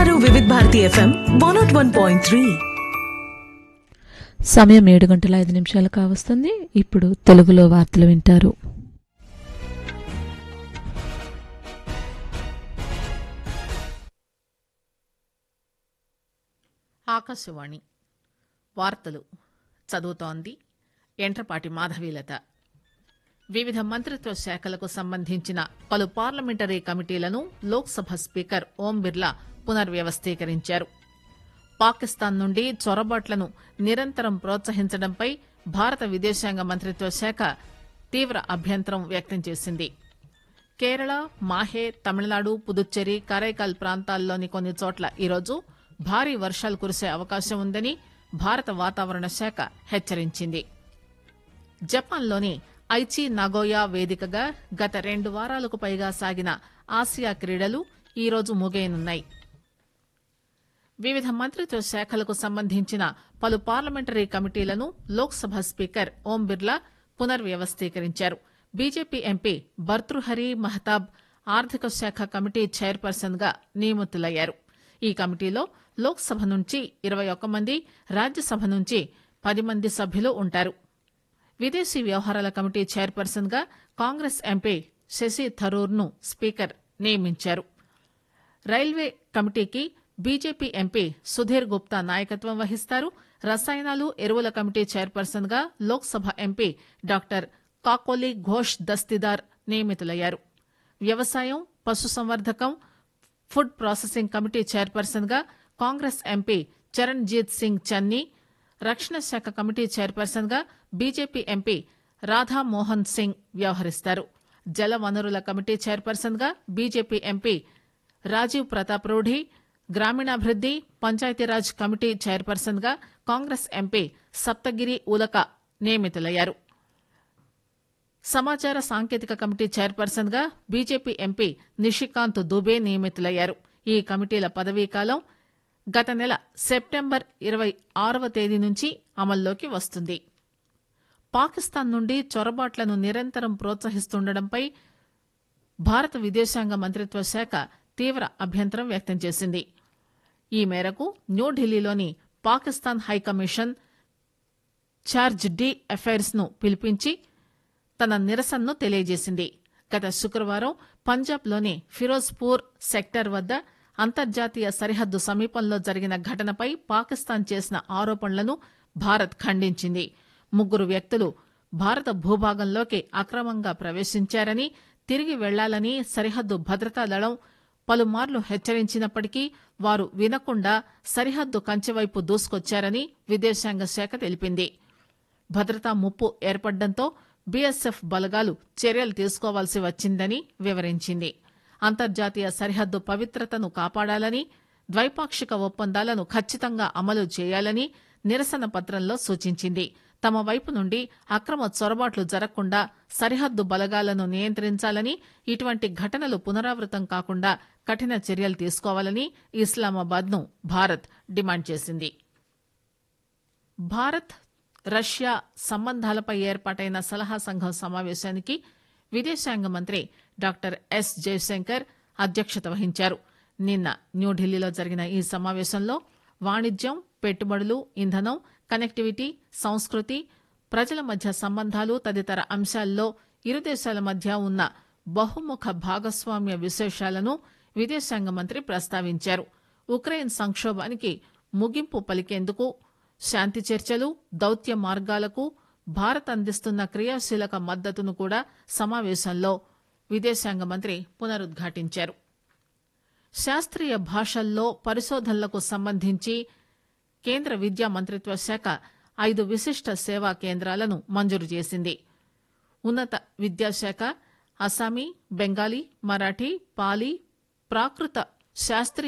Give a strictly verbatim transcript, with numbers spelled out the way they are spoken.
వింటున్నారు వివిధ Bharati FM one not one point three. సమయం ఏడు గంటల ఐదు నిమిషాలు కావస్తుంది. ఇప్పుడు తెలుగులో వార్తలు వింటారు. ఆకాశవాణి వార్తలు చదువుతోంది ఎంట్రపాటి మాధవీలత. వివిధ మంత్రిత్వ శాఖలకు సంబంధించిన పలు పార్లమెంటరీ కమిటీలను లోక్సభ స్పీకర్ ఓం బిర్లా పునర్వ్యవస్థీకరించారు. పాకిస్తాన్ నుండి చొరబాట్లను నిరంతరం ప్రోత్సహించడంపై భారత విదేశాంగ మంత్రిత్వ శాఖ తీవ్ర అభ్యంతరం వ్యక్తం చేసింది. కేరళ, మాహే, తమిళనాడు, పుదుచ్చేరి, కరైకాల్ ప్రాంతాల్లోని కొన్ని చోట్ల ఈరోజు భారీ వర్షాలు కురిసే అవకాశం ఉందని భారత వాతావరణ శాఖ హెచ్చరించింది. జపాన్లోని ఐచి నగోయా వేదికగా గత రెండు వారాలకు పైగా సాగిన ఆసియా క్రీడలు ఈరోజు ముగియనున్నాయి. వివిధ మంత్రిత్వ శాఖలకు సంబంధించిన పలు పార్లమెంటరీ కమిటీలను Lok Sabha speaker Om Birla పునర్వ్యవస్థీకరించారు. BJP MP Bhartrihari Mahtab ఆర్థిక శాఖ కమిటీ చైర్పర్సన్ గా నియమితులయ్యారు. ఈ కమిటీలో లోక్సభ నుంచి ఇరవై ఒక్క మంది, రాజ్యసభ నుంచి పది మంది సభ్యులు ఉంటారు. విదేశీ వ్యవహారాల కమిటీ చైర్పర్సన్ గా కాంగ్రెస్ ఎంపీ శశి థరూర్ ను స్పీకర్ నియమించారు. రైల్వే కమిటీకి బీజేపీ ఎంపీ సుధీర్ గుప్తా నాయకత్వం వహిస్తారు. రసాయనాలు, ఎరువుల కమిటీ చైర్పర్సన్ గా లోక్సభ ఎంపీ డాక్టర్ కాకోలి ఘోష్ దస్తిదార్ నియమితులయ్యారు. వ్యవసాయం, పశుసంవర్ధకం, ఫుడ్ ప్రాసెసింగ్ కమిటీ చైర్పర్సన్ గా కాంగ్రెస్ ఎంపీ చరణ్జీత్ సింగ్ చన్నీ, రక్షణ శాఖ కమిటీ చైర్పర్సన్ గా బీజేపీ ఎంపీ రాధామోహన్ సింగ్ వ్యవహరిస్తారు. జల వనరుల కమిటీ చైర్పర్సన్ గా బీజేపీ ఎంపీ రాజీవ్ ప్రతాప్ రూఢి, గ్రామీణాభివృద్ది, పంచాయతీరాజ్ కమిటీ చైర్పర్సన్ గా కాంగ్రెస్ ఎంపీ సప్తగిరి ఉలక నియమితులయ్యారు. సమాచార సాంకేతిక కమిటీ చైర్పర్సన్ గా బీజేపీ ఎంపీ నిషికాంత్ దుబే నియమితులయ్యారు. ఈ కమిటీల పదవీకాలం గత నెల సెప్టెంబర్ ఇరవై ఆరవ తేదీ నుంచి అమల్లోకి వస్తుంది. పాకిస్తాన్ నుండి చొరబాట్లను నిరంతరం ప్రోత్సహిస్తుండటంపై భారత విదేశాంగ మంత్రిత్వ శాఖ తీవ్ర అభ్యంతరం వ్యక్తం చేసింది. ఈ మేరకు న్యూఢిల్లీలోని Pakistan high commission charge D affairs ను పిలిపించి తన నిరసనను తెలియజేసింది. గత శుక్రవారం పంజాబ్లోని ఫిరోజ్పూర్ సెక్టర్ వద్ద అంతర్జాతీయ సరిహద్దు సమీపంలో జరిగిన ఘటనపై పాకిస్తాన్ చేసిన ఆరోపణలను భారత్ ఖండించింది. ముగ్గురు వ్యక్తులు భారత భూభాగంలోకి అక్రమంగా ప్రవేశించారని, తిరిగి వెళ్లాలని సరిహద్దు భద్రతా దళం పలుమార్లు హెచ్చరించినప్పటికీ వారు వినకుండా సరిహద్దు కంచెవైపు దూసుకొచ్చారని విదేశాంగ శాఖ తెలిపింది. భద్రతా ముప్పు ఏర్పడడంతో బీఎస్ఎఫ్ బలగాలు చర్యలు తీసుకోవాల్సి వచ్చిందని వివరించింది. అంతర్జాతీయ సరిహద్దు పవిత్రతను కాపాడాలని, ద్వైపాక్షిక ఒప్పందాలను ఖచ్చితంగా అమలు చేయాలని నిరసన పత్రంలో సూచించింది. తమ వైపు నుండి అక్రమ చొరబాట్లు జరగకుండా సరిహద్దు బలగాలను నియంత్రించాలని, ఇటువంటి ఘటనలు పునరావృతం కాకుండా కఠిన చర్యలు తీసుకోవాలని ఇస్లామాబాద్ ను భారత్ డిమాండ్ చేసింది. భారత్ రష్యా సంబంధాలపై ఏర్పాటైన సలహా సంఘం సమావేశానికి విదేశాంగ మంత్రి డాక్టర్ ఎస్ జయశంకర్ అధ్యక్షత వహించారు. నిన్న న్యూఢిల్లీలో జరిగిన ఈ సమావేశంలో వాణిజ్యం, పెట్టుబడులు, ఇంధనం, కనెక్టివిటీ, సంస్కృతి, ప్రజల మధ్య సంబంధాలు తదితర అంశాల్లో ఇరు దేశాల మధ్య ఉన్న బహుముఖ భాగస్వామ్య విశేషాలను విదేశాంగ మంత్రి ప్రస్తావించారు. ఉక్రెయిన్ సంక్షోభానికి ముగింపు పలికేందుకు శాంతి చర్చలు, దౌత్య మార్గాలకు భారత్ అందిస్తున్న క్రియాశీలక మద్దతును కూడా సమావేశంలో విదేశాంగ మంత్రి పునరుద్ఘాటించారు. శాస్త్రీయ భాషల్లో పరిశోధనలకు సంబంధించి కేంద్ర విద్యా మంత్రిత్వ శాఖ ఐదు విశిష్ట సేవా కేంద్రాలను మంజూరు చేసింది. ఉన్నత విద్యాశాఖ అస్సామీ, బెంగాలీ, మరాఠీ, పాలీ, ప్రాకృత శాస్త్రీయ